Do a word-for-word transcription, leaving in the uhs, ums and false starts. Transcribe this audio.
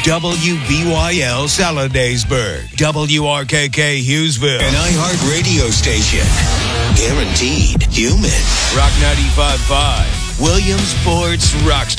W B Y L Saladaysburg, W R K K Hughesville, an iHeart radio station. Guaranteed human. Rock ninety-five point five, Williamsport's Rock